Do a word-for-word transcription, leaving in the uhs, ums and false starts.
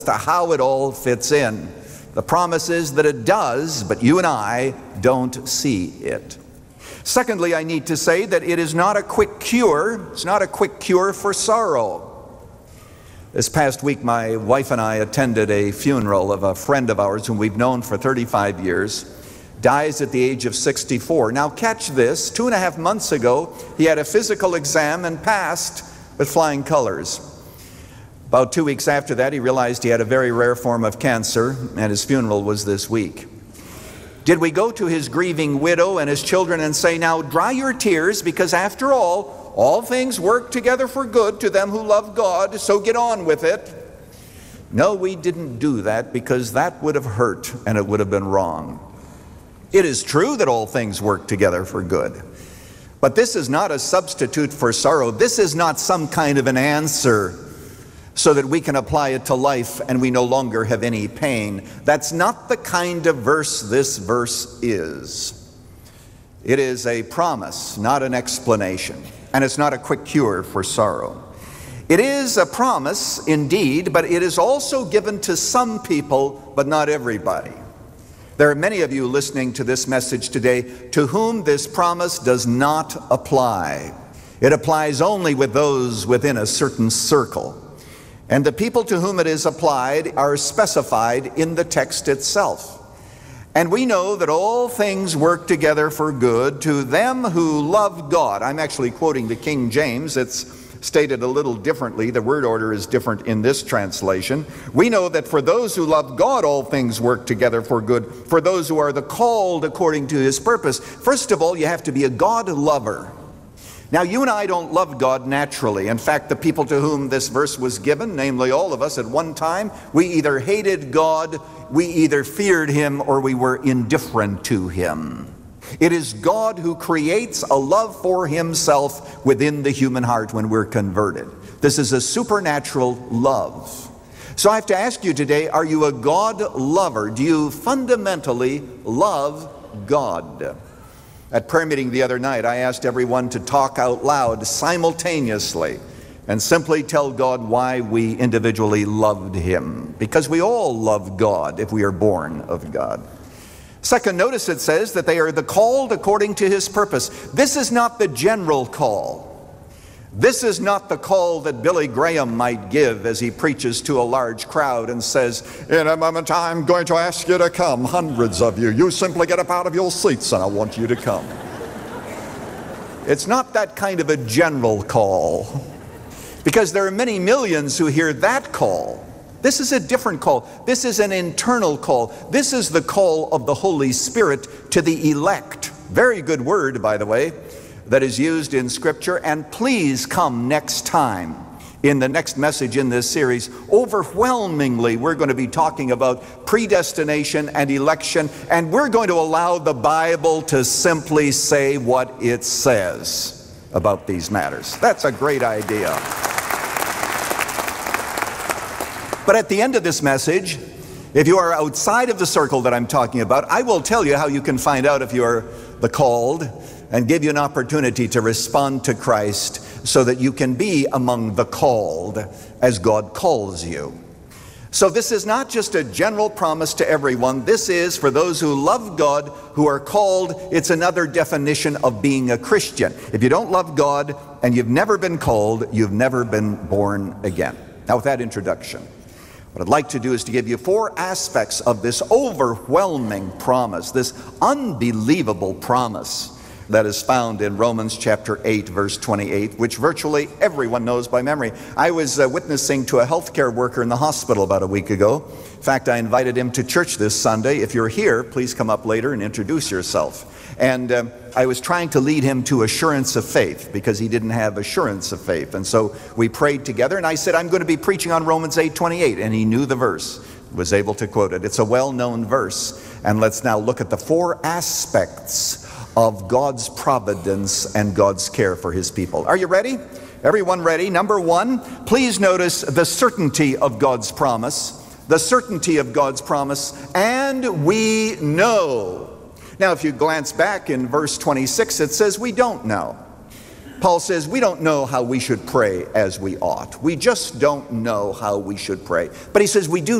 to how it all fits in. The promise is that it does, but you and I don't see it. Secondly, I need to say that it is not a quick cure. It's not a quick cure for sorrow. This past week, my wife and I attended a funeral of a friend of ours whom we've known for thirty-five years. Dies at the age of sixty-four. Now catch this, two and a half months ago, he had a physical exam and passed with flying colors. About two weeks after that, he realized he had a very rare form of cancer, and his funeral was this week. Did we go to his grieving widow and his children and say, now dry your tears, because after all, all things work together for good to them who love God, so get on with it? No, we didn't do that, because that would have hurt and it would have been wrong. It is true that all things work together for good, but this is not a substitute for sorrow. This is not some kind of an answer so that we can apply it to life and we no longer have any pain. That's not the kind of verse this verse is. It is a promise, not an explanation, and it's not a quick cure for sorrow. It is a promise indeed, but it is also given to some people, but not everybody. There are many of you listening to this message today to whom this promise does not apply. It applies only with those within a certain circle. And the people to whom it is applied are specified in the text itself. And we know that all things work together for good to them who love God. I'm actually quoting the King James. It's stated a little differently. The word order is different in this translation. We know that for those who love God, all things work together for good, for those who are the called according to his purpose. First of all, you have to be a God lover. Now, you and I don't love God naturally. In fact, the people to whom this verse was given, namely all of us at one time, we either hated God, we either feared him, or we were indifferent to him. It is God who creates a love for himself within the human heart when we're converted. This is a supernatural love. So I have to ask you today, are you a God lover? Do you fundamentally love God? At prayer meeting the other night, I asked everyone to talk out loud simultaneously and simply tell God why we individually loved him. Because we all love God if we are born of God. Second, notice it says that they are the called according to his purpose. This is not the general call. This is not the call that Billy Graham might give as he preaches to a large crowd and says, in a moment I'm going to ask you to come, hundreds of you. You simply get up out of your seats and I want you to come. It's not that kind of a general call, because there are many millions who hear that call. This is a different call. This is an internal call. This is the call of the Holy Spirit to the elect. Very good word, by the way, that is used in Scripture. And please come next time in the next message in this series. Overwhelmingly, we're going to be talking about predestination and election, and we're going to allow the Bible to simply say what it says about these matters. That's a great idea. But at the end of this message, if you are outside of the circle that I'm talking about, I will tell you how you can find out if you are the called and give you an opportunity to respond to Christ so that you can be among the called as God calls you. So this is not just a general promise to everyone. This is for those who love God, who are called. It's another definition of being a Christian. If you don't love God and you've never been called, you've never been born again. Now, with that introduction, what I'd like to do is to give you four aspects of this overwhelming promise, this unbelievable promise that is found in Romans chapter eight, verse twenty-eight, which virtually everyone knows by memory. I was uh, witnessing to a healthcare worker in the hospital about a week ago. In fact, I invited him to church this Sunday. If you're here, please come up later and introduce yourself. And um, I was trying to lead him to assurance of faith because he didn't have assurance of faith. And so we prayed together, and I said, I'm going to be preaching on Romans eight twenty-eight. And he knew the verse, was able to quote it. It's a well-known verse. And let's now look at the four aspects of God's providence and God's care for his people. Are you ready? Everyone ready? Number one, please notice the certainty of God's promise. The certainty of God's promise. And we know. Now, if you glance back in verse twenty-six, it says we don't know. Paul says we don't know how we should pray as we ought. We just don't know how we should pray. But he says we do